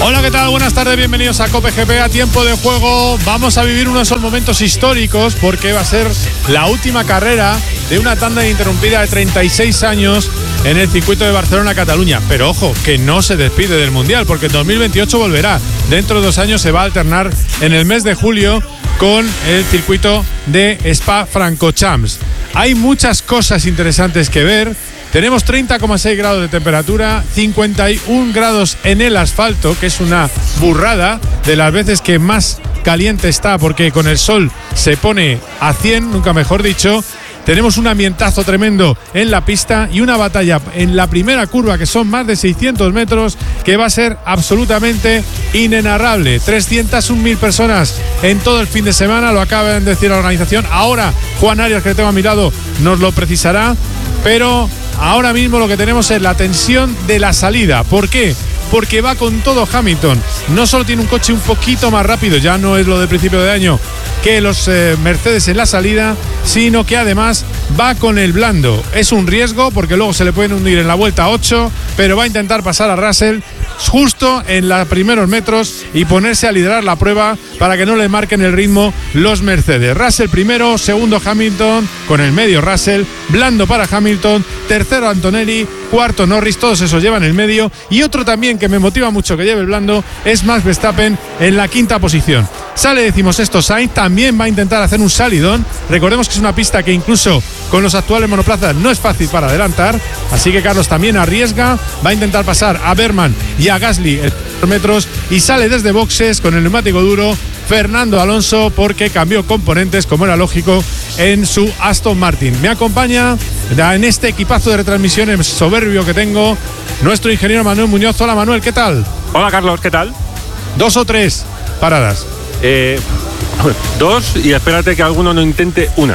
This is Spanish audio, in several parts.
Hola, ¿qué tal? Buenas tardes, bienvenidos a COPE GP, a tiempo de juego. Vamos a vivir uno de esos momentos históricos porque va a ser la última carrera de una tanda ininterrumpida de 36 años en el circuito de Barcelona-Cataluña. Pero ojo, que no se despide del Mundial porque en 2028 volverá. Dentro de 2 años se va a alternar en el mes de julio con el circuito de Spa-Francorchamps. Hay muchas cosas interesantes que ver. Tenemos 30,6 grados de temperatura, 51 grados en el asfalto, que es una burrada de las veces que más caliente está, porque con el sol se pone a 100, nunca mejor dicho. Tenemos un ambientazo tremendo en la pista y una batalla en la primera curva, que son más de 600 metros, que va a ser absolutamente inenarrable. 301.000 personas en todo el fin de semana, lo acaba de decir la organización. Ahora Juan Arias, que le tengo a mi lado, nos lo precisará, pero ahora mismo lo que tenemos es la tensión de la salida. ¿Por qué? Porque va con todo Hamilton. No solo tiene un coche un poquito más rápido, ya no es lo del principio de año, que los Mercedes en la salida, sino que además va con el blando. Es un riesgo porque luego se le pueden hundir en la vuelta 8, pero va a intentar pasar a Russell justo en los primeros metros y ponerse a liderar la prueba para que no le marquen el ritmo los Mercedes. Russell primero, segundo Hamilton, con el medio Russell, blando para Hamilton, tercero Antonelli, cuarto Norris, todos esos llevan el medio, y otro también que me motiva mucho que lleve el blando es Max Verstappen en la quinta posición. Sale decimosexto Sainz, también va a intentar hacer un salidón. Recordemos que es una pista que incluso con los actuales monoplazas no es fácil para adelantar, así que Carlos también arriesga, va a intentar pasar a Berman y a Gasly en metros, y sale desde boxes con el neumático duro Fernando Alonso porque cambió componentes, como era lógico, en su Aston Martin. Me acompaña en este equipazo de retransmisiones soberbio que tengo nuestro ingeniero Manuel Muñoz. Hola Manuel, ¿qué tal? Hola Carlos, ¿qué tal? 2 o 3 paradas. 2 y espérate que alguno no intente una.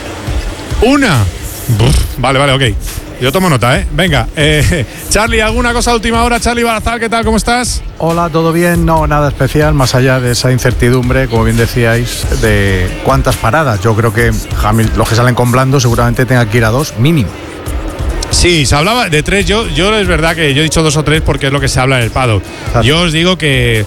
Vale, ok. Yo tomo nota, ¿eh? Venga, Charlie, ¿alguna cosa de última hora? Charlie Barazal, ¿qué tal? ¿Cómo estás? Hola, ¿todo bien? No, nada especial, más allá de esa incertidumbre, como bien decíais, de cuántas paradas. Yo creo que los que salen con blando seguramente tengan que ir a 2 mínimo. Sí, se hablaba de 3. Yo es verdad que yo he dicho 2 o 3 porque es lo que se habla en el paddock. Yo os digo que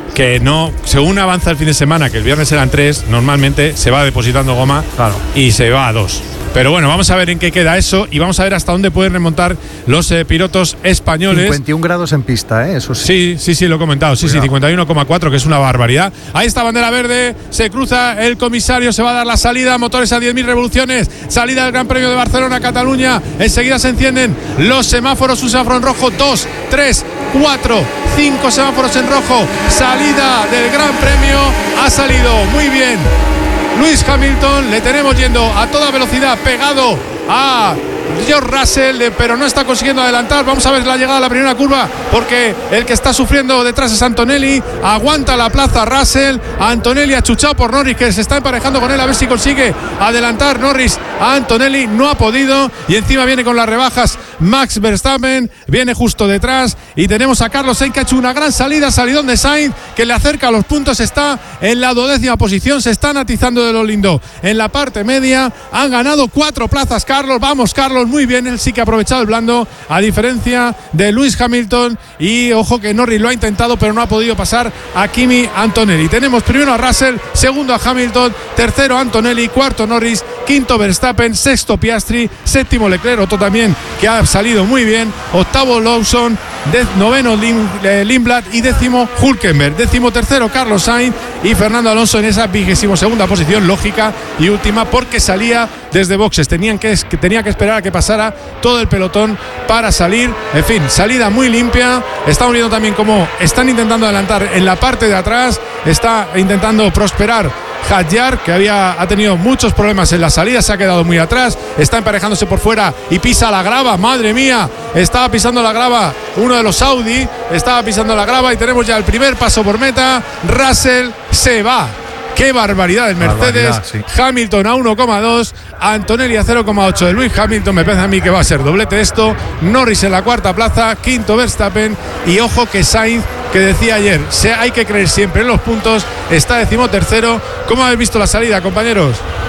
no, según avanza el fin de semana, que el viernes eran 3, normalmente se va depositando goma, claro, y se va a 2. Pero bueno, vamos a ver en qué queda eso y vamos a ver hasta dónde pueden remontar los pilotos españoles. 51 grados en pista, eso sí. Sí, lo he comentado. Sí, 51,4, que es una barbaridad. Ahí está bandera verde, se cruza el comisario, se va a dar la salida, motores a 10.000 revoluciones, salida del Gran Premio de Barcelona, Cataluña. Enseguida se encienden los semáforos, un semáforo en rojo, 2, 3, 4, 5 semáforos en rojo. Salida del Gran Premio, ha salido muy bien Lewis Hamilton, le tenemos yendo a toda velocidad pegado a George Russell, pero no está consiguiendo adelantar. Vamos a ver la llegada a la primera curva porque el que está sufriendo detrás es Antonelli. Aguanta la plaza Russell, Antonelli achuchado por Norris, que se está emparejando con él a ver si consigue adelantar Norris a Antonelli. No ha podido y encima viene con las rebajas Max Verstappen, viene justo detrás y tenemos a Carlos Sainz, que ha hecho una gran salidón de Sainz, que le acerca a los puntos. Está en la 12ª posición, se están atizando de lo lindo en la parte media. Han ganado 4 plazas Carlos. Vamos Carlos, muy bien, él sí que ha aprovechado el blando, a diferencia de Lewis Hamilton, y ojo que Norris lo ha intentado pero no ha podido pasar a Kimi Antonelli. Tenemos primero a Russell, segundo a Hamilton, tercero a Antonelli, cuarto Norris, quinto Verstappen, sexto Piastri, séptimo Leclerc, otro también que ha salido muy bien, octavo Lawson, noveno Lindblad y décimo Hülkenberg, décimo tercero Carlos Sainz y Fernando Alonso en esa 22ª posición, lógica y última porque salía desde boxes. Tenía que esperar a que pasara todo el pelotón para salir. En fin, salida muy limpia. Estamos viendo también cómo están intentando adelantar en la parte de atrás. Está intentando prosperar Hadjar, que ha tenido muchos problemas en la salida, se ha quedado muy atrás, está emparejándose por fuera y pisa la grava. Madre mía, estaba pisando la grava uno de los Audi, estaba pisando la grava y tenemos ya el primer paso por meta. Russell se va. Qué barbaridad el Mercedes, sí. Hamilton a 1,2, Antonelli a 0,8 de Lewis Hamilton. Me parece a mí que va a ser doblete esto. Norris en la cuarta plaza, quinto Verstappen y ojo que Sainz, que decía ayer, hay que creer siempre en los puntos, está decimotercero. ¿Cómo habéis visto la salida, compañeros?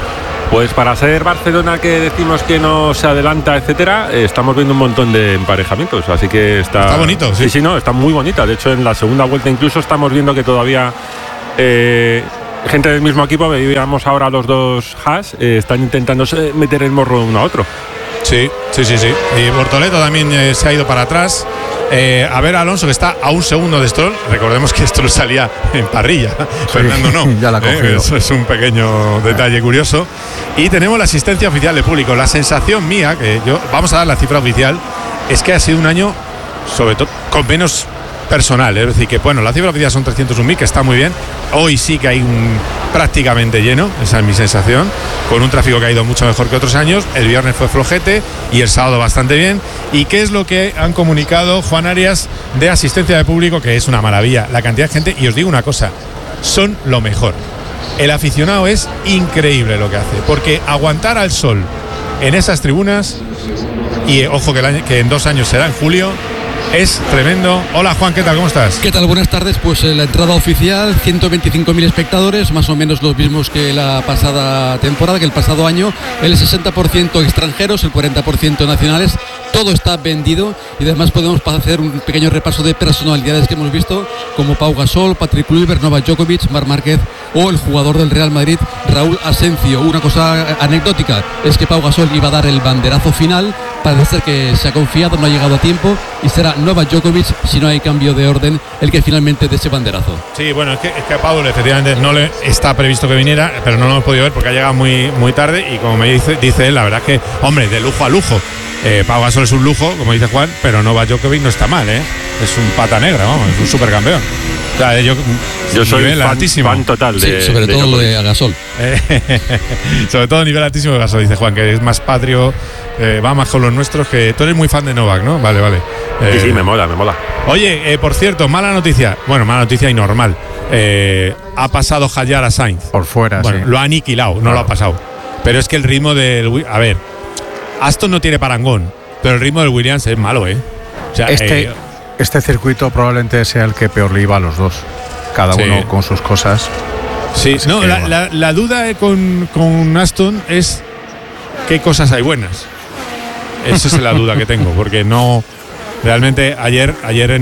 Pues para ser Barcelona, que decimos que no se adelanta, etcétera, estamos viendo un montón de emparejamientos, así que está bonito, sí. Sí, no, está muy bonita. De hecho, en la segunda vuelta incluso estamos viendo que todavía gente del mismo equipo, veíamos ahora los dos Haas, están intentando meter el morro uno a otro. Sí. Y Bortoleto también se ha ido para atrás. A ver, Alonso, que está a un segundo de Stroll. Recordemos que Stroll salía en parrilla. Sí, Fernando no. Ya la ha cogido. Eso es un pequeño detalle curioso. Y tenemos la asistencia oficial de público. La sensación mía, vamos a dar la cifra oficial, es que ha sido un año, sobre todo, con menos personal. Es decir, que bueno, la cifra oficial son 301.000, que está muy bien. Hoy sí que hay prácticamente lleno, esa es mi sensación, con un tráfico que ha ido mucho mejor que otros años. El viernes fue flojete y el sábado bastante bien. ¿Y qué es lo que han comunicado, Juan Arias, de asistencia de público? Que es una maravilla, la cantidad de gente. Y os digo una cosa, son lo mejor. El aficionado es increíble lo que hace, porque aguantar al sol en esas tribunas, y ojo que en 2 años será en julio, es tremendo. Hola Juan, ¿qué tal? ¿Cómo estás? ¿Qué tal? Buenas tardes. Pues la entrada oficial, 125.000 espectadores, más o menos los mismos que la pasada temporada, que el pasado año. El 60% extranjeros, el 40% nacionales. Todo está vendido y además podemos hacer un pequeño repaso de personalidades que hemos visto, como Pau Gasol, Patrick Kluivert, Novak Djokovic, Marc Márquez o el jugador del Real Madrid, Raúl Asencio. Una cosa anecdótica es que Pau Gasol iba a dar el banderazo final. Parece ser que se ha confiado, no ha llegado a tiempo y será Novak Djokovic, si no hay cambio de orden, el que finalmente dé ese banderazo. Sí, bueno, es que a Pau efectivamente no le está previsto que viniera, pero no lo hemos podido ver porque ha llegado muy tarde y como me dice él, la verdad es que, hombre, de lujo a lujo. Pau Gasol es un lujo, como dice Juan, pero Novak Djokovic no está mal, ¿eh? Es un pata negra, vamos, es un supercampeón. O sea, yo soy fan total de, sí, sobre todo lo de Gasol. Sobre todo nivel altísimo de Gasol, dice Juan, que es más patrio, va más con los nuestros, que tú eres muy fan de Novak, ¿no? Vale. Sí, me mola. Oye, por cierto, mala noticia y normal. Ha pasado Hadjar a Sainz. Por fuera, bueno, sí. Lo ha aniquilado, no lo ha pasado. Pero es que el ritmo del... A ver, Aston no tiene parangón, pero el ritmo del Williams es malo, ¿eh? O sea, este circuito probablemente sea el que peor le iba a los dos. Cada uno con sus cosas. Sí, no, la duda con Aston es qué cosas hay buenas. Esa es la duda que tengo, porque no... Realmente ayer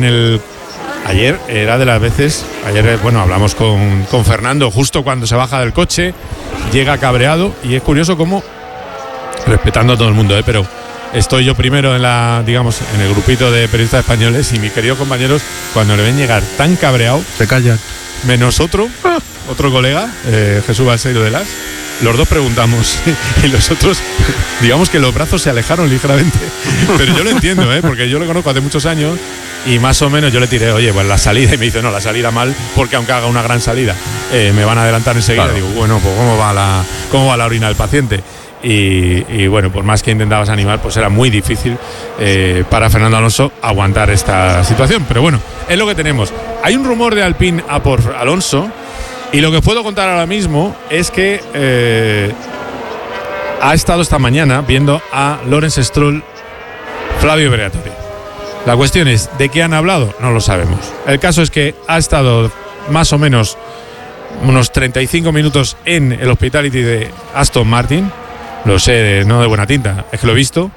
era de las veces, hablamos con Fernando justo cuando se baja del coche, llega cabreado y es curioso cómo, respetando a todo el mundo, pero estoy yo primero en en el grupito de periodistas españoles y mis queridos compañeros, cuando le ven llegar tan cabreado, se callan. Menos otro colega, Jesús Balseiro de Las. Los dos preguntamos y los otros, digamos que los brazos se alejaron ligeramente. Pero yo lo entiendo, porque yo lo conozco hace muchos años y más o menos yo le tiré, oye, pues la salida, y me dice, no, la salida mal, porque aunque haga una gran salida, me van a adelantar enseguida. Claro. Digo, bueno, pues ¿cómo va la orina del paciente? Y bueno, por más que intentabas animar, pues era muy difícil para Fernando Alonso aguantar esta situación. Pero bueno, es lo que tenemos. Hay un rumor de Alpine a por Alonso. Y lo que puedo contar ahora mismo es que ha estado esta mañana viendo a Lawrence Stroll, Flavio Briatore. La cuestión es, ¿de qué han hablado? No lo sabemos. El caso es que ha estado más o menos unos 35 minutos en el Hospitality de Aston Martin. Lo sé, no de buena tinta, es que lo he visto.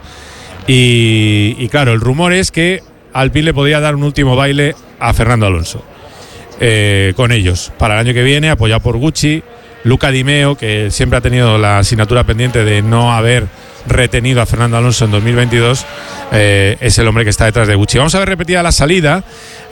Y claro, el rumor es que Alpine le podría dar un último baile a Fernando Alonso. Con ellos para el año que viene, apoyado por Gucci. Luca Di Meo, que siempre ha tenido la asignatura pendiente de no haber retenido a Fernando Alonso en 2022, es el hombre que está detrás de Gucci. Vamos a ver repetida la salida.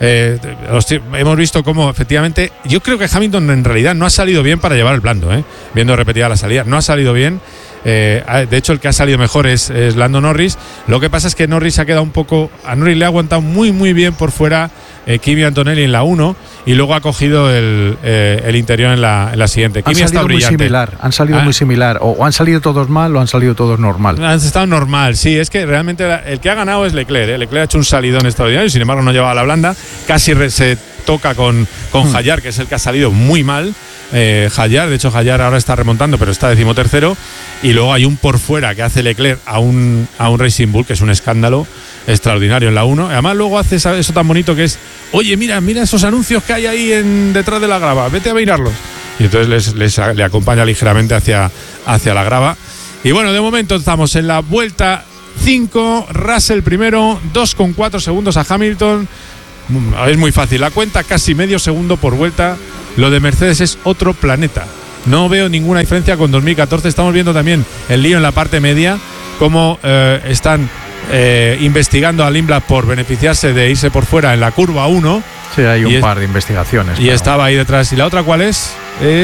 Hemos visto cómo efectivamente, yo creo que Hamilton en realidad no ha salido bien para llevar el blando, viendo repetida la salida, no ha salido bien. De hecho, el que ha salido mejor es Lando Norris. Lo que pasa es que Norris ha quedado a Norris le ha aguantado muy bien por fuera Kimi Antonelli en la 1 y luego ha cogido el interior en la siguiente. Kimi ha estado brillante. Han salido muy similar, o han salido todos mal o han salido todos normal. Han estado normal, sí, es que realmente el que ha ganado es Leclerc. Leclerc ha hecho un salidón extraordinario y sin embargo no llevaba la blanda. Casi se toca con Hadjar, que es el que ha salido muy mal. Hadjar, de hecho Hadjar ahora está remontando, pero está 13º. Y luego hay un por fuera que hace Leclerc a un Racing Bull, que es un escándalo extraordinario en la 1. Además luego hace eso tan bonito que es, oye, mira esos anuncios que hay ahí detrás de la grava, vete a mirarlos. y entonces le acompaña ligeramente hacia la grava. Y bueno, de momento estamos en la vuelta 5, Russell primero, 2,4 segundos a Hamilton. Es muy fácil la cuenta, casi medio segundo por vuelta. Lo de Mercedes es otro planeta. No veo ninguna diferencia con 2014. Estamos viendo también el lío en la parte media, cómo están investigando a Lindblad por beneficiarse de irse por fuera en la curva 1. Sí, hay un par de investigaciones. Y estaba ahí detrás. ¿Y la otra cuál es?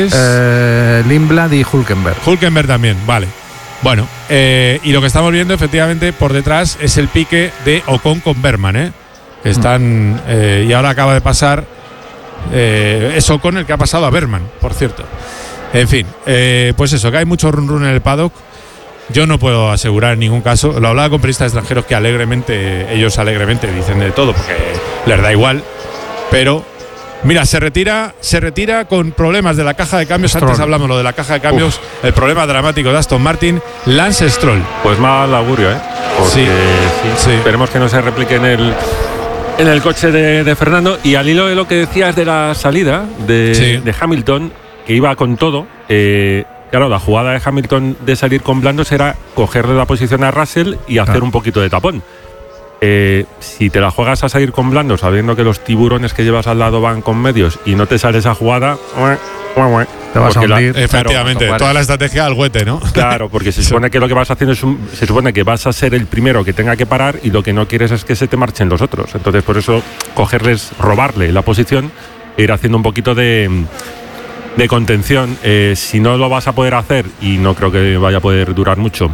Lindblad y Hülkenberg. Hülkenberg también, vale. Bueno, y lo que estamos viendo efectivamente por detrás es el pique de Ocon con Bergman, que están y ahora acaba de pasar es Ocon el que ha pasado a Bergman, por cierto. En fin, pues eso, que hay mucho run run en el paddock. Yo no puedo asegurar en ningún caso. Lo hablaba con periodistas extranjeros que ellos alegremente dicen de todo porque les da igual. Pero mira, se retira con problemas de la caja de cambios. Stroll. Antes hablamos lo de la caja de cambios, el problema dramático de Aston Martin, Lance Stroll. Pues mal augurio, porque sí. Esperemos que no se replique en el coche de Fernando. Y al hilo de lo que decías de la salida de Hamilton, que iba con todo, claro, la jugada de Hamilton de salir con blandos era cogerle la posición a Russell y hacer un poquito de tapón. Si te la juegas a salir con blandos sabiendo que los tiburones que llevas al lado van con medios y no te sale esa jugada, te vas a hundir. Efectivamente, claro, toda la estrategia al huete, ¿no? Claro, porque se supone que lo que vas haciendo se supone que vas a ser el primero que tenga que parar y lo que no quieres es que se te marchen los otros. Entonces, por eso robarle la posición e ir haciendo un poquito de contención. Si no lo vas a poder hacer, y no creo que vaya a poder durar mucho,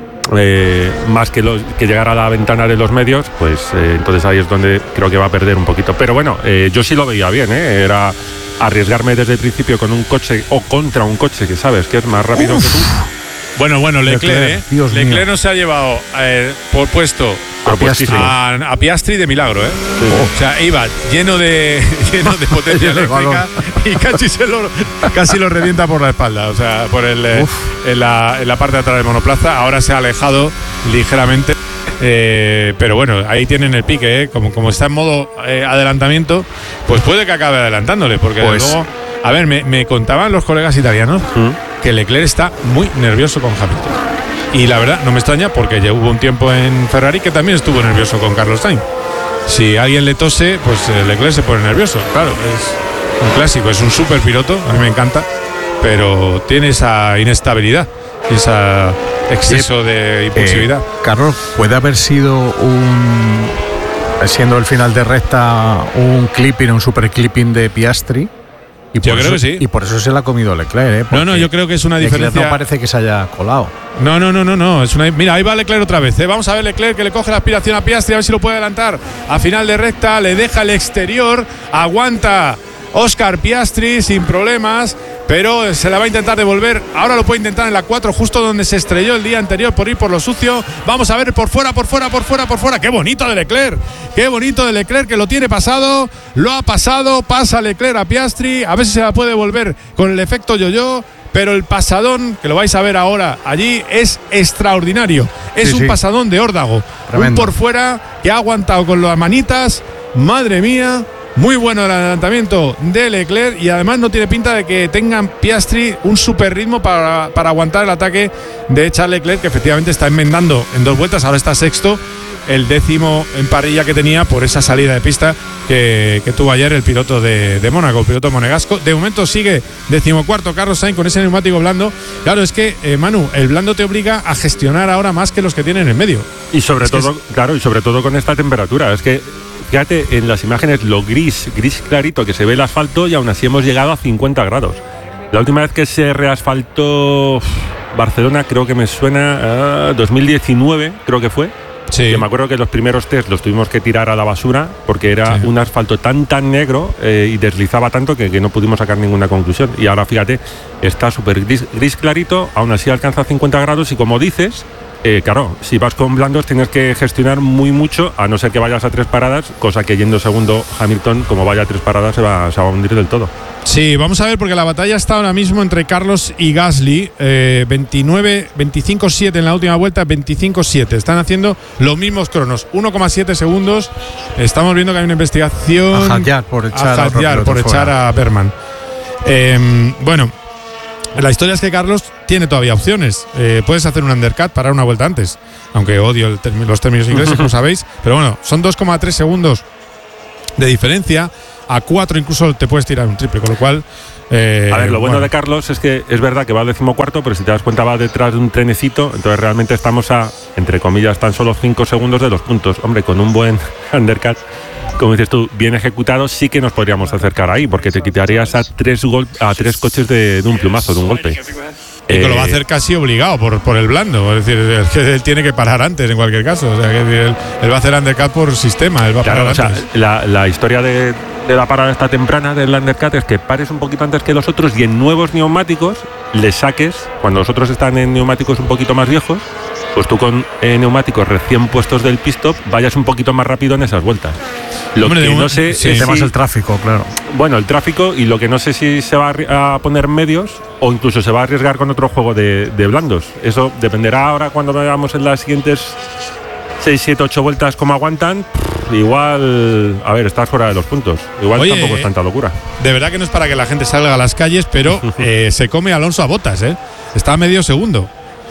más que llegar a la ventana de los medios, pues entonces ahí es donde creo que va a perder un poquito. Pero bueno, yo sí lo veía bien, era arriesgarme desde el principio con un coche o contra un coche que sabes que es más rápido que tú. Bueno, Leclerc no se ha llevado por puesto a Piastri de milagro, Sí. O sea, iba lleno de potencia eléctrica y casi lo revienta por la espalda, o sea, por en la parte de atrás del monoplaza. Ahora se ha alejado ligeramente, pero bueno, ahí tienen el pique, como está en modo adelantamiento, pues puede que acabe adelantándole, porque luego, a ver, me contaban los colegas italianos que Leclerc está muy nervioso con Hamilton. Y la verdad, no me extraña porque ya hubo un tiempo en Ferrari que también estuvo nervioso con Carlos Sainz. Si alguien le tose, pues Leclerc se pone nervioso. Claro, es un clásico, es un super piloto, a mí me encanta, pero tiene esa inestabilidad, ese exceso de impulsividad. Carlos, ¿puede haber sido siendo el final de recta, un super clipping de Piastri? Yo creo que sí. Y por eso se la ha comido Leclerc, No, yo creo que es una diferencia. No parece que se haya colado. No. Mira, ahí va Leclerc otra vez. Vamos a ver Leclerc que le coge la aspiración a Piastri, a ver si lo puede adelantar. A final de recta, le deja el exterior, aguanta Oscar Piastri sin problemas, pero se la va a intentar devolver. Ahora lo puede intentar en la 4, justo donde se estrelló el día anterior por ir por lo sucio. Vamos a ver por fuera. Qué bonito de Leclerc, que lo tiene pasado. Lo ha pasado, pasa Leclerc a Piastri. A ver si se la puede devolver con el efecto yo-yo. Pero el pasadón, que lo vais a ver ahora allí, es extraordinario. Es un pasadón de órdago. Tremendo. Un por fuera que ha aguantado con las manitas. Madre mía. Muy bueno el adelantamiento de Leclerc y además no tiene pinta de que tengan Piastri un super ritmo para aguantar el ataque de Charles Leclerc, que efectivamente está enmendando en 2 vueltas, ahora está sexto, el 10º en parrilla que tenía por esa salida de pista que tuvo ayer el piloto de Mónaco, el piloto monegasco. De momento sigue 14º Carlos Sainz con ese neumático blando. Claro, es que Manu, el blando te obliga a gestionar ahora más que los que tienen en medio. Y sobre todo con esta temperatura, es que fíjate en las imágenes lo gris clarito que se ve el asfalto y aún así hemos llegado a 50 grados. La última vez que se reasfaltó Barcelona, creo que me suena 2019, creo que fue. Sí. Que me acuerdo que los primeros test los tuvimos que tirar a la basura porque era un asfalto tan negro y deslizaba tanto que no pudimos sacar ninguna conclusión. Y ahora fíjate, está súper gris clarito, aún así alcanza 50 grados y como dices, claro, si vas con blandos tienes que gestionar mucho, a no ser que vayas a 3 paradas, cosa que yendo segundo Hamilton, como vaya a 3 paradas, se va a hundir del todo. Sí, vamos a ver, porque la batalla está ahora mismo entre Carlos y Gasly. 25-7 en la última vuelta, 25-7. Están haciendo los mismos cronos, 1,7 segundos. Estamos viendo que hay una investigación a Hadjar por echar a Bergman. Bueno, la historia es que Carlos tiene todavía opciones. Puedes hacer un undercut, parar una vuelta antes, aunque odio los términos ingleses, como sabéis, pero bueno, son 2,3 segundos de diferencia. A 4 incluso te puedes tirar un triple, con lo cual... a ver, lo bueno de Carlos es que es verdad que va al 14º, pero si te das cuenta va detrás de un trenecito, entonces realmente estamos a, entre comillas, tan solo 5 segundos de los puntos. Hombre, con un buen undercut, como dices tú, bien ejecutado, sí que nos podríamos acercar ahí, porque te quitarías a 3 coches de un plumazo, de un golpe. Y que lo va a hacer casi obligado por el blando. Es decir, es que él tiene que parar antes en cualquier caso. O sea, que él va a hacer undercut por sistema. Él va a parar antes. La historia de la parada esta temprana del undercut es que pares un poquito antes que los otros y en nuevos neumáticos le saques, cuando los otros están en neumáticos un poquito más viejos, pues tú con neumáticos recién puestos del pit stop vayas un poquito más rápido en esas vueltas. Lo que no sé es temas el tráfico, claro. Bueno, el tráfico, y lo que no sé si se va a poner medios o incluso se va a arriesgar con otro juego de blandos. Eso dependerá ahora cuando veamos en las siguientes 6, 7, 8 vueltas cómo aguantan. Igual, a ver, estás fuera de los puntos. Igual tampoco es tanta locura. De verdad que no es para que la gente salga a las calles, pero se come Alonso a Bottas, ¿eh? Está a medio segundo.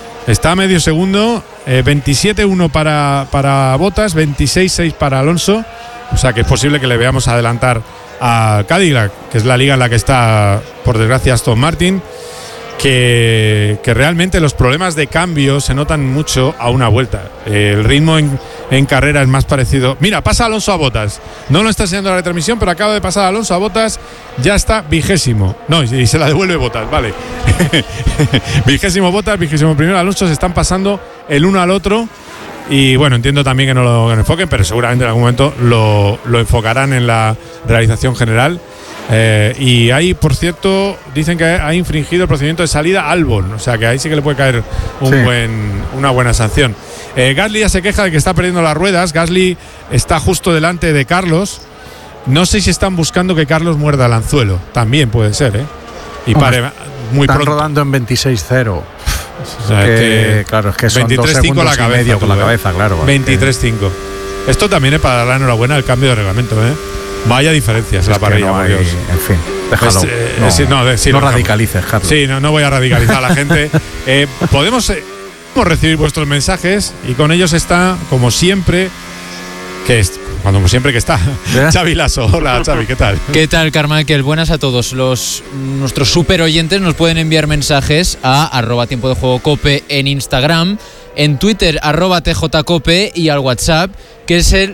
27-1 para Bottas, 26-6 para Alonso. O sea que es posible que le veamos adelantar a Cadillac, que es la liga en la que está, por desgracia, Aston Martin. Que realmente los problemas de cambio se notan mucho a una vuelta. El ritmo en carrera es más parecido. Mira, pasa Alonso a Bottas. No lo está enseñando la retransmisión, pero acaba de pasar Alonso a Bottas. Ya está 20º. No, y se la devuelve Bottas, vale. 20º Bottas, 21º Alonso. Se están pasando el uno al otro. Y bueno, entiendo también que no lo enfoquen, pero seguramente en algún momento lo enfocarán en la realización general. Y ahí, por cierto, dicen que ha infringido el procedimiento de salida Albon, o sea que ahí sí que le puede caer una buena sanción. Gasly ya se queja de que está perdiendo las ruedas. Gasly está justo delante de Carlos. No sé si están buscando que Carlos muerda el anzuelo, también puede ser, y pare muy están pronto. rodando en 26-0. O sea, claro, es que son 23-5 la cabeza, con la cabeza, claro. 23-5. Esto también es para dar la enhorabuena al cambio de reglamento, Vaya diferencias la parrilla, no hay, en fin, déjalo. No radicalices, Carlos. Sí, no voy a radicalizar a la gente. Podemos recibir vuestros mensajes y con ellos está, como siempre, Xavi Lasso. Hola, Xavi, ¿qué tal? ¿Qué tal, Carmichael? Buenas a todos. Nuestros super oyentes nos pueden enviar mensajes a @tiempo de juego cope en Instagram, en Twitter @tjcope y al WhatsApp, que es el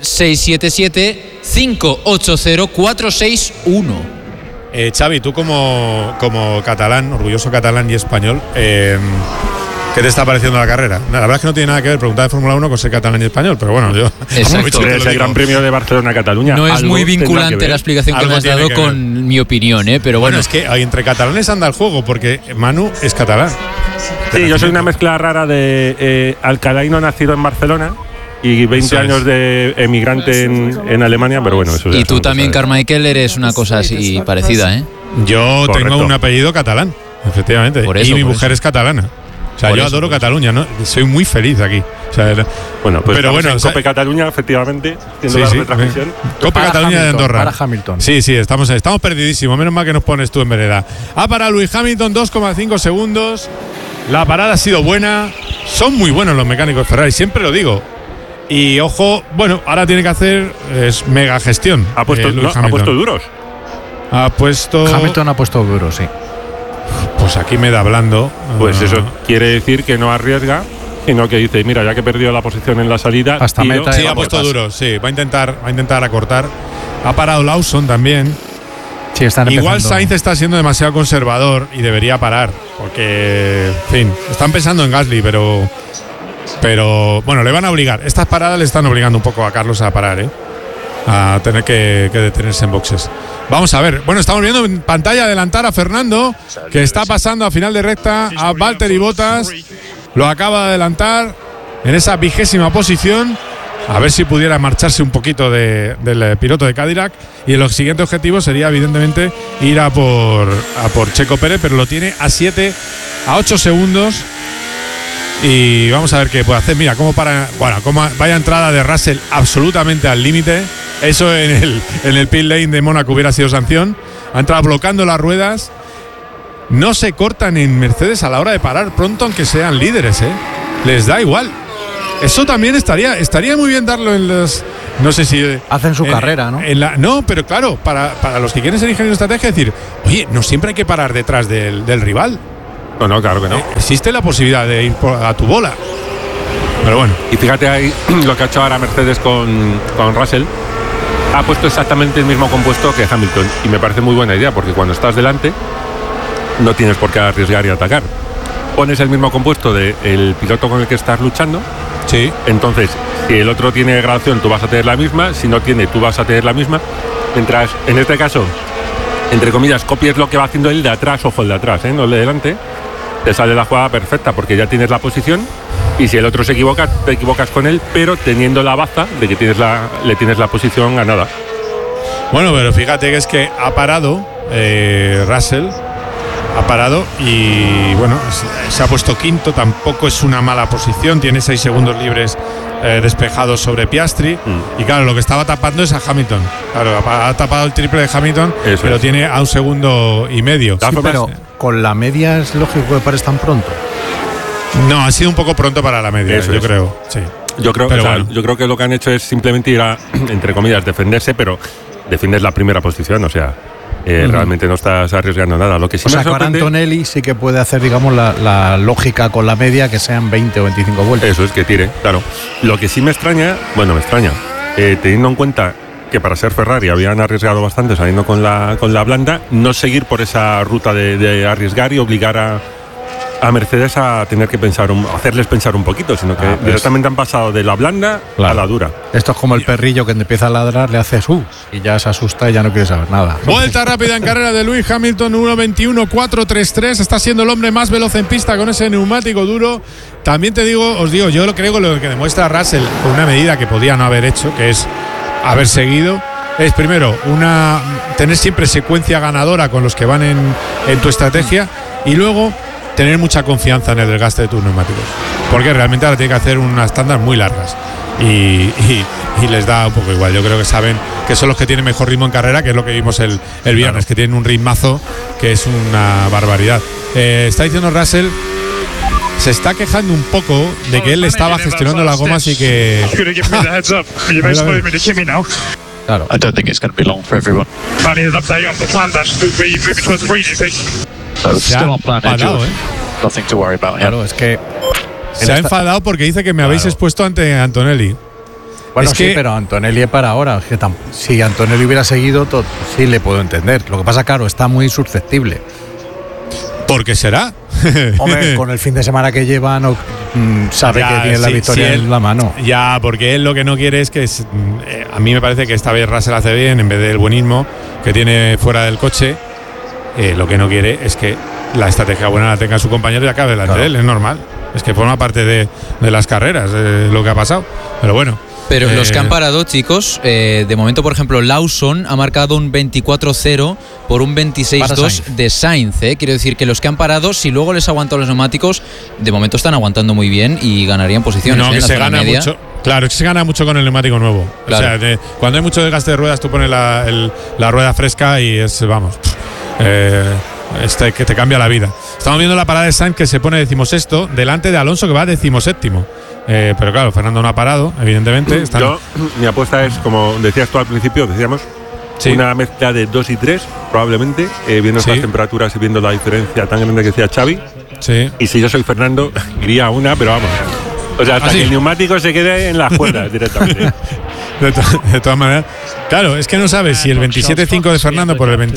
677-580-461. Xavi, tú como catalán, orgulloso catalán y español, ¿qué te está pareciendo la carrera? La verdad es que no tiene nada que ver preguntar de Fórmula 1 con ser catalán y español, pero bueno, yo... Exacto. Es el Gran Premio de Barcelona-Cataluña. No es muy vinculante la explicación que me has dado con mi opinión, pero bueno. Es que entre catalanes anda el juego, porque Manu es catalán. Sí, yo soy una mezcla rara de alcalaíno nacido en Barcelona y 20 años de emigrante en Alemania, pero bueno, eso. Y tú también, Carmichael, eres una cosa así parecida, Yo tengo un apellido catalán, efectivamente, y mi mujer es catalana. O sea, yo adoro Cataluña, ¿no? Soy muy feliz aquí. O sea, bueno, pues pero en Cope Cataluña, efectivamente, haciendo la retransmisión. Cope Cataluña de Andorra. Para Hamilton. Sí, estamos perdidísimos. Menos mal que nos pones tú en vereda. Para Lewis Hamilton, 2,5 segundos. La parada ha sido buena. Son muy buenos los mecánicos Ferrari, siempre lo digo. Y ojo, bueno, ahora tiene que hacer mega gestión. ¿Ha puesto duros? Hamilton ha puesto duros, sí. Pues aquí me da blando. Pues eso quiere decir que no arriesga, sino que dice, mira, ya que he perdido la posición en la salida, hasta meta. Sí, ha puesto duro, sí, va a intentar acortar. Ha parado Lawson también. Sí, están igual empezando. Sainz está siendo demasiado conservador y debería parar, porque, en fin, están pensando en Gasly, pero bueno, le van a obligar. Estas paradas le están obligando un poco a Carlos a parar, a tener que detenerse en boxes. Vamos a ver. Bueno, estamos viendo en pantalla adelantar a Fernando, que está pasando a final de recta a Valtteri Bottas. Lo acaba de adelantar en esa 20ª posición. A ver si pudiera marcharse un poquito del piloto de Cadillac. Y el siguiente objetivo sería, evidentemente, ir a por Checo Pérez, pero lo tiene a 8 segundos. Y vamos a ver qué puede hacer. Mira, como vaya entrada de Russell absolutamente al límite. Eso en el pit lane de Mónaco hubiera sido sanción. Ha entrado bloqueando las ruedas no se cortan en Mercedes a la hora de parar pronto, aunque sean líderes, les da igual. Eso también estaría muy bien darlo en los, no sé si hacen su carrera, ¿no? No, pero claro, para los que quieren ser ingenieros de estrategia, decir, oye, no siempre hay que parar detrás del rival. No, claro que no. Existe la posibilidad de ir a tu bola. Pero bueno. Y fíjate ahí lo que ha hecho ahora Mercedes con Russell. Ha puesto exactamente el mismo compuesto que Hamilton. Y me parece muy buena idea, porque cuando estás delante no tienes por qué arriesgar y atacar. Pones el mismo compuesto del piloto con el que estás luchando. Sí. Entonces, si el otro tiene degradación, tú vas a tener la misma. Si no tiene, tú vas a tener la misma. Mientras, en este caso, entre comillas, copies lo que va haciendo el de atrás, ojo, el de atrás, no el de delante, te sale la jugada perfecta porque ya tienes la posición. Y si el otro se equivoca, te equivocas con él, pero teniendo la baza de que le tienes la posición ganada. Bueno, pero fíjate que es que ha parado Russell. Ha parado y bueno, se ha puesto quinto, tampoco es una mala posición, tiene 6 segundos libres despejados sobre Piastri y claro, lo que estaba tapando es a Hamilton. Claro, ha tapado el triple de Hamilton, eso pero es. Tiene a 1,5 segundos. Sí, pero con la media es lógico que pares tan pronto. No, ha sido un poco pronto para la media, eso yo es. creo. Sí. Yo creo que lo que han hecho es simplemente ir a, entre comillas, defenderse, pero defiendes la primera posición, o sea, realmente no estás arriesgando nada. Lo que sí o sea, me con sorprende, Antonelli sí que puede hacer, digamos, la lógica con la media que sean 20 o 25 vueltas. eso es, que tire, claro. Lo que sí me extraña, teniendo en cuenta que para ser Ferrari habían arriesgado bastante saliendo con la blanda, no seguir por esa ruta de arriesgar y obligar a Mercedes a tener que hacerles pensar un poquito, sino que directamente han pasado de la blanda a la dura. Esto es como el perrillo que te empieza a ladrar, le haces y ya se asusta y ya no quiere saber nada. Vuelta rápida en carrera de Lewis Hamilton, 1:21.433. Está siendo el hombre más veloz en pista con ese neumático duro. También os digo, yo creo que lo que demuestra Russell con una medida que podía no haber hecho, que es haber seguido, es primero tener siempre secuencia ganadora con los que van en tu estrategia y luego tener mucha confianza en el desgaste de tus neumáticos, porque realmente ahora tiene que hacer unas tandas muy largas y les da un poco igual. Yo creo que saben que son los que tienen mejor ritmo en carrera, que es lo que vimos el viernes, claro, que tienen un ritmazo que es una barbaridad. Está diciendo Russell, se está quejando un poco de que él estaba gestionando las gomas y que claro. I don't think it's going to be long for everyone. Still on plan, enfadado, nothing to worry about. Claro, es que se ha enfadado porque dice que me habéis expuesto ante Antonelli. Bueno, sí, pero Antonelli es para ahora. Es que si Antonelli hubiera seguido, sí le puedo entender. Lo que pasa, claro, está muy susceptible. ¿Por qué será? Hombre, con el fin de semana que lleva, no sabe que tiene la victoria en la mano. Ya, porque él lo que no quiere es que a mí me parece que esta vez Russell hace bien en vez del buenismo que tiene fuera del coche. Lo que no quiere es que la estrategia buena la tenga su compañero y acabe delante de él, es normal. Es que forma parte de las carreras, lo que ha pasado. Pero bueno. Pero los que han parado, chicos, de momento, por ejemplo, Lawson ha marcado un 24-0 por un 26-2 de Sainz. Quiero decir que los que han parado, si luego les aguantan los neumáticos, de momento están aguantando muy bien y ganarían posiciones. No, que se gana mucho. Claro, es que se gana mucho con el neumático nuevo. Claro. O sea, cuando hay mucho desgaste de ruedas, tú pones la rueda fresca y es, vamos, que te cambia la vida. Estamos viendo la parada de Sainz, que se pone 16º delante de Alonso, que va 17º. Pero claro, Fernando no ha parado, evidentemente. Mi apuesta es, como decías tú al principio, una mezcla de 2 y 3, probablemente, viendo estas temperaturas y viendo la diferencia tan grande que decía Xavi. Sí. Y si yo soy Fernando, iría a una, pero vamos. O sea, hasta que el neumático se quede en las cuerdas directamente. De todas maneras, claro, es que no sabes si el 27.5 de Fernando por el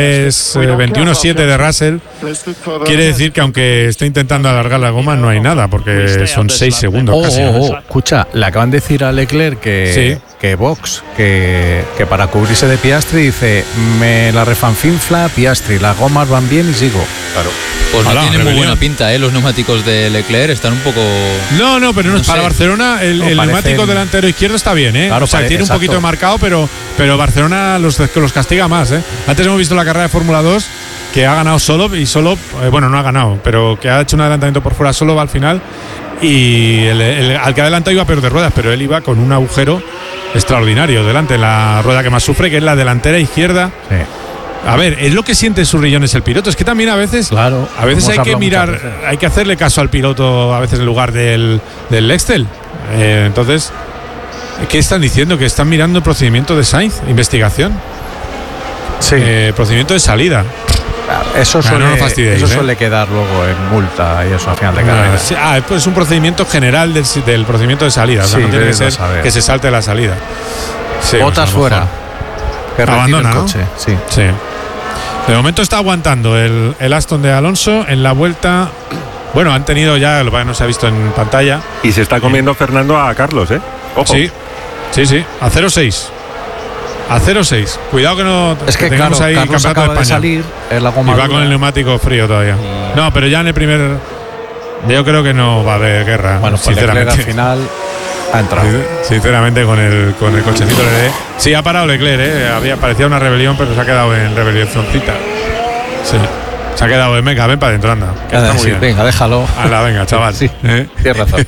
21.7 de Russell quiere decir que aunque esté intentando alargar la goma no hay nada, porque son 6 segundos casi. Escucha, le acaban de decir a Leclerc que Vox, que para cubrirse de Piastri, dice, me la refanfinfla Piastri, las gomas van bien y sigo. Claro. Pues no tienen muy buena pinta, los neumáticos de Leclerc están un poco... No, pero no, para Barcelona el neumático delantero izquierdo está bien, Claro, o sea, tiene un poquito de marcado, pero Barcelona los castiga más, Antes hemos visto la carrera de Fórmula 2 que ha ganado solo, bueno, no ha ganado, pero que ha hecho un adelantamiento por fuera solo, va al final, y al que adelantó iba peor de ruedas, pero él iba con un agujero extraordinario delante, la rueda que más sufre, que es la delantera izquierda. Sí. A ver, es lo que siente en sus riñones el piloto. Es que también a veces hay que mirar, hay que hacerle caso al piloto a veces en lugar del Excel. Entonces, ¿qué están diciendo? Que están mirando el procedimiento de Sainz, investigación. Sí. Procedimiento de salida. Eso suele, suele quedar luego en multa y eso al final de carrera. Pues es un procedimiento general del procedimiento de salida. O sea, no tiene que ser que se salte la salida. Sí, botas fuera. Que abandona, el coche. ¿no? Sí. De momento está aguantando el Aston de Alonso en la vuelta. Bueno, han tenido ya, lo que no se ha visto en pantalla. Y se está comiendo Fernando a Carlos, ¿eh? Ojo. Sí. A 0.6. A 0.6. Cuidado que no. Es que tengamos ahí Carlos campeonato acaba de España. de salir en la goma. Y va con el neumático frío todavía. No, pero ya en el primer. Yo creo que no va a haber guerra. Bueno, sinceramente. Al final ha entrado. Sinceramente, con el cochecito Leclerc. Sí, ha parado Leclerc, parecía una rebelión, pero se ha quedado en rebelioncita. Sí. Se ha quedado en venga, ven para adentro, anda. Está muy bien. Venga, déjalo. Hala, venga, chaval. Sí, tienes razón.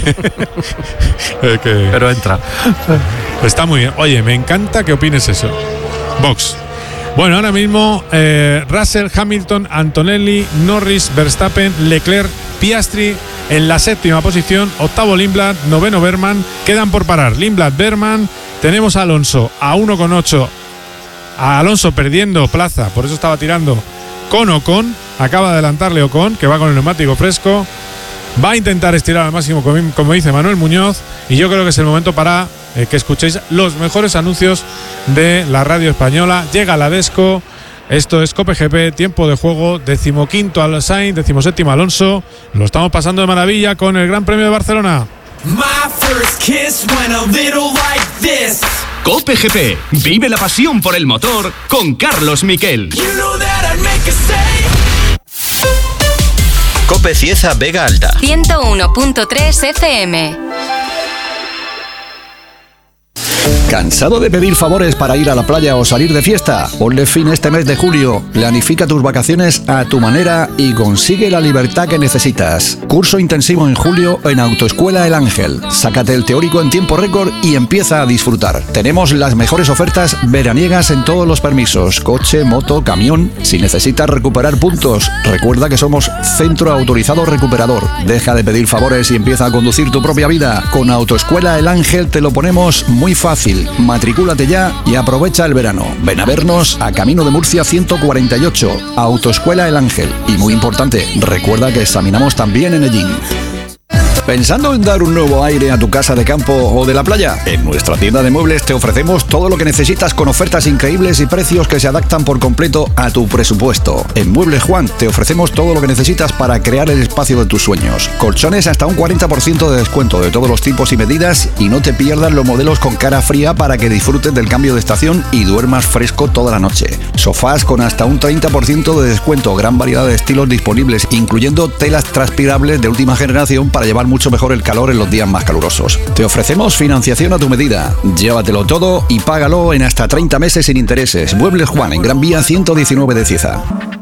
Pero entra. Está muy bien. Oye, me encanta que opines eso. Box. Bueno, ahora mismo Russell, Hamilton, Antonelli, Norris, Verstappen, Leclerc, Piastri en la 7ª posición, 8º Lindblad, 9º Berman. Quedan por parar Lindblad, Berman. Tenemos a Alonso a 1,8. A Alonso perdiendo plaza, por eso estaba tirando con Ocon. Acaba de adelantarle Ocon, que va con el neumático fresco. Va a intentar estirar al máximo, como dice Manuel Muñoz. Y yo creo que es el momento para que escuchéis los mejores anuncios de la radio española. Llega la Desco. Esto es Cope GP, tiempo de juego, 15º al Sainz, 17º Alonso. Lo estamos pasando de maravilla con el Gran Premio de Barcelona. Cope GP, vive la pasión por el motor con Carlos Miquel. Cope Cieza Vega Alta 101.3 FM. ¿Cansado de pedir favores para ir a la playa o salir de fiesta? Ponle fin este mes de julio. Planifica tus vacaciones a tu manera y consigue la libertad que necesitas. Curso intensivo en julio en Autoescuela El Ángel. Sácate el teórico en tiempo récord y empieza a disfrutar. Tenemos las mejores ofertas veraniegas en todos los permisos. Coche, moto, camión. Si necesitas recuperar puntos, recuerda que somos Centro Autorizado Recuperador. Deja de pedir favores y empieza a conducir tu propia vida. Con Autoescuela El Ángel te lo ponemos muy fácil. Matricúlate ya y aprovecha el verano. Ven a vernos a Camino de Murcia 148, Autoescuela El Ángel. Y muy importante, recuerda que examinamos también en Ellín. ¿Pensando en dar un nuevo aire a tu casa de campo o de la playa? En nuestra tienda de muebles te ofrecemos todo lo que necesitas con ofertas increíbles y precios que se adaptan por completo a tu presupuesto. En Muebles Juan te ofrecemos todo lo que necesitas para crear el espacio de tus sueños. Colchones hasta un 40% de descuento de todos los tipos y medidas y no te pierdas los modelos con cara fría para que disfrutes del cambio de estación y duermas fresco toda la noche. Sofás con hasta un 30% de descuento, gran variedad de estilos disponibles, incluyendo telas transpirables de última generación para llevar mucho mejor el calor en los días más calurosos. Te ofrecemos financiación a tu medida. Llévatelo todo y págalo en hasta 30 meses sin intereses. Muebles Juan, en Gran Vía 119 de Cieza.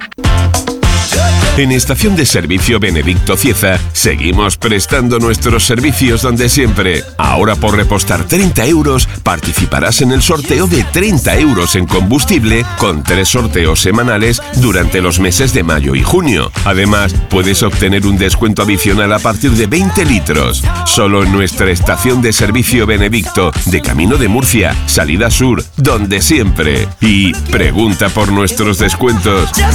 En Estación de Servicio Benedicto Cieza seguimos prestando nuestros servicios donde siempre. Ahora por repostar 30 euros participarás en el sorteo de 30 euros en combustible con 3 sorteos semanales durante los meses de mayo y junio. Además, puedes obtener un descuento adicional a partir de 20 litros. Solo en nuestra Estación de Servicio Benedicto de Camino de Murcia, salida sur, donde siempre. Y pregunta por nuestros descuentos.